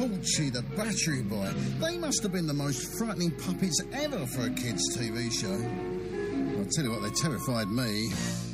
Torchy, the Battery Boy. They must have been the most frightening puppets ever for a kids' TV show. I'll tell you what, they terrified me.